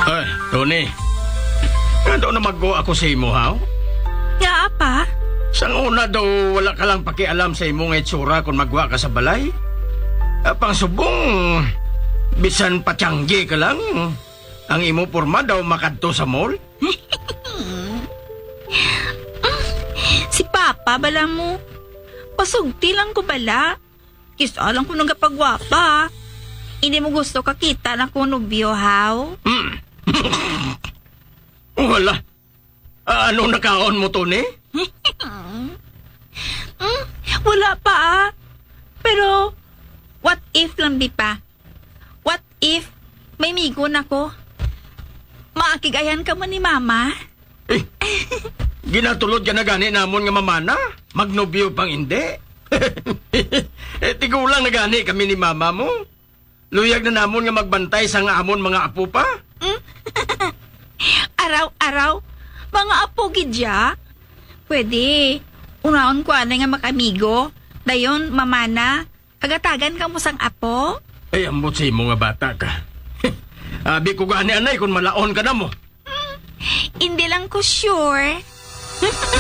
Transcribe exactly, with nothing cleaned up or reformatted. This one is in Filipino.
Ay, Tony. Ano na mag-go ako sa imo, ha? Nga, apa? Sang una daw, wala ka lang pakialam sa imo nga itsura kung magwa ka sa balay. Ah, pang subong, bisan patyanggi ka lang. Ang imo porma daw makadto sa mall. Si Papa, bala mo. Pasugti lang ko bala. Kisa lang ko nagapagwapa. Hindi mo gusto kakita na ko nubyo, haw? Hmm. Wala. Ah, ano nakaon mo, Tony? Hmm, wala pa ah. Pero, what if lang di pa? What if may migo na ko? Maakigayan ka man ni Mama? Eh, ginatulod ka na gani namon nga mamana. Magnobyo pang hindi. eh, tigulang na gani kami ni Mama mo. Luyag na namon nga magbantay sa nga amon mga apo pa. Araw-araw, mga apo gidya. Pwede. Unaon ko ana nga makamigo. Dayon, mamana, agatagan ka mo sang apo. Ay, ambot sa imo nga bata ka. Abi ko gani anay kung malaon ka na mo. Hindi lang ko sure.